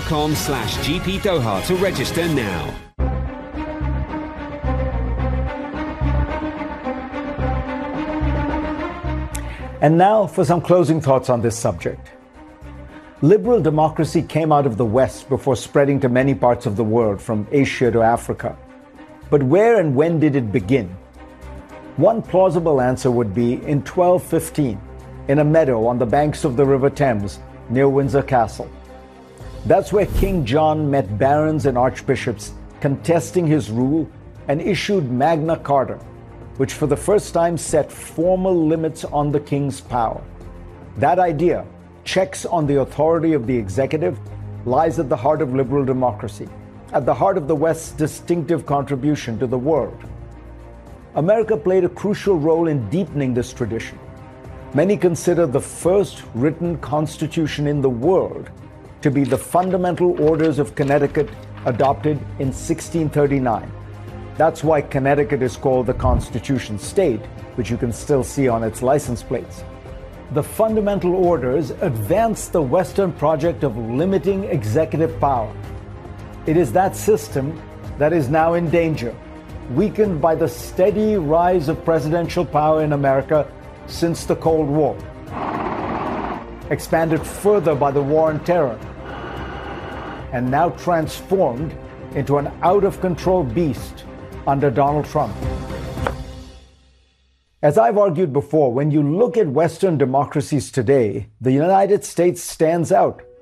ft.com/GP Doha to register now. And now for some closing thoughts on this subject. Liberal democracy came out of the West before spreading to many parts of the world, from Asia to Africa. But where and when did it begin? One plausible answer would be in 1215, in a meadow on the banks of the River Thames near Windsor Castle. That's where King John met barons and archbishops contesting his rule and issued Magna Carta, which for the first time set formal limits on the king's power. That idea, checks on the authority of the executive, lies at the heart of liberal democracy, at the heart of the West's distinctive contribution to the world. America played a crucial role in deepening this tradition. Many consider the first written constitution in the world to be the Fundamental Orders of Connecticut, adopted in 1639. That's why Connecticut is called the Constitution State, which you can still see on its license plates. The Fundamental Orders advanced the Western project of limiting executive power. It is that system that is now in danger, weakened by the steady rise of presidential power in America since the Cold War, expanded further by the War on Terror, and now transformed into an out-of-control beast under Donald Trump. As I've argued before, when you look at Western democracies today, the United States stands out.